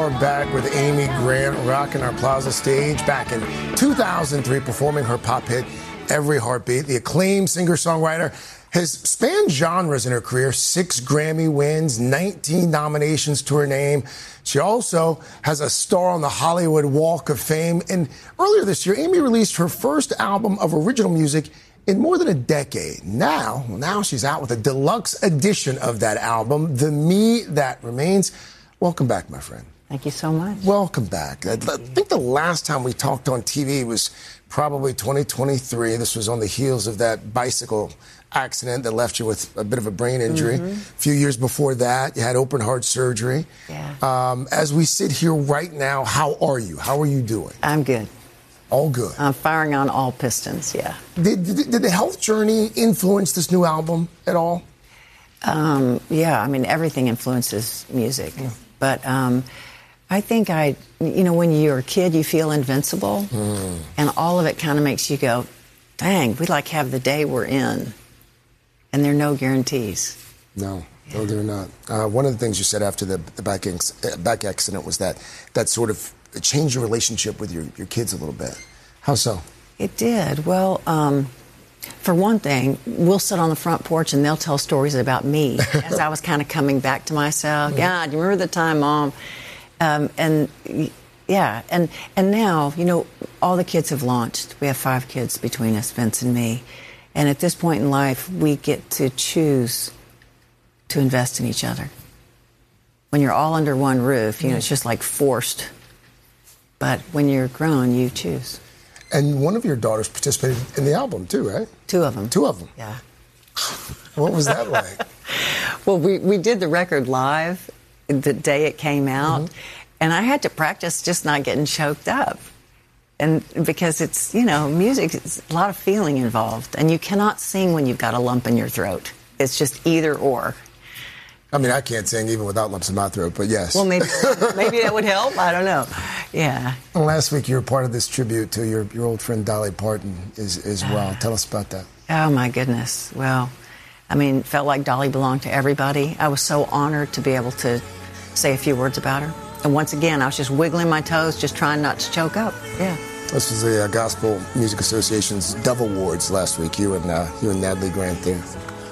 We're back with Amy Grant rocking our Plaza stage back in 2003, performing her pop hit, Every Heartbeat. The acclaimed singer-songwriter has spanned genres in her career, 6 Grammy wins, 19 nominations to her name. She also has a star on the Hollywood Walk of Fame. And earlier this year, Amy released her first album of original music in more than a decade. Now she's out with a deluxe edition of that album, The Me That Remains. Welcome back, my friend. Thank you so much. Welcome back. I think the last time we talked on TV was probably 2023. This was on the heels of that bicycle accident that left you with a bit of a brain injury. A few years before that, you had open heart surgery. Yeah. As we sit here right now, how are you? How are you doing? I'm good. All good. I'm firing on all pistons, yeah. Did the health journey influence this new album at all? Yeah, I mean, everything influences music. Yeah. But I think when you're a kid, you feel invincible. And all of it kind of makes you go, dang, we have the day we're in. And there are no guarantees. No, they're not. One of the things you said after the back accident was that sort of changed your relationship with your kids a little bit. How so? It did. Well, for one thing, we'll sit on the front porch and they'll tell stories about me as I was kind of coming back to myself. Yeah, do you remember the time, Mom? And now, all the kids have launched. We have 5 kids between us, Vince and me. And at this point in life, we get to choose to invest in each other. When you're all under one roof, it's just like forced. But when you're grown, you choose. And one of your daughters participated in the album, too, right? 2 of them. 2 of them? Yeah. What was that like? Well, we did the record live the day it came out, and I had to practice just not getting choked up. And because it's, music, it's a lot of feeling involved, and you cannot sing when you've got a lump in your throat. It's just either or. I mean, I can't sing even without lumps in my throat, but yes. Well, maybe that would help. I don't know. Yeah. Well, last week you were part of this tribute to your old friend Dolly Parton as well. Tell us about that. Oh, my goodness. Well, I mean, felt like Dolly belonged to everybody. I was so honored to be able to say a few words about her. And once again, I was just wiggling my toes, just trying not to choke up. Yeah. This was the Gospel Music Association's Dove Awards last week. You and Natalie Grant there.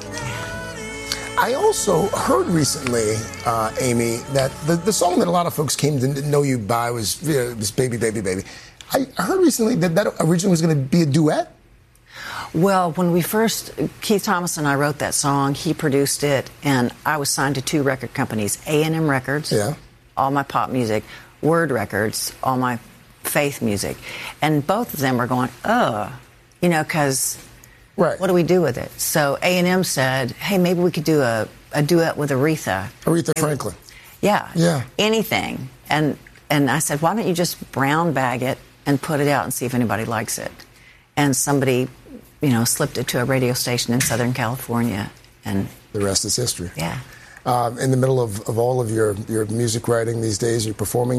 I also heard recently, Amy, that the song that a lot of folks came to know you by was Baby, Baby, Baby. I heard recently that originally was going to be a duet. Well, when Keith Thomas and I wrote that song, he produced it, and I was signed to 2 record companies, A&M Records, all my pop music, Word Records, all my faith music. And both of them were going, because... Right. What do we do with it? So A&M said, hey, maybe we could do a duet with Aretha. Aretha Franklin. Yeah. Yeah. Anything. And I said, why don't you just brown bag it and put it out and see if anybody likes it? And somebody, slipped it to a radio station in Southern California. And the rest is history. Yeah. In the middle of all of your music writing these days, you're performing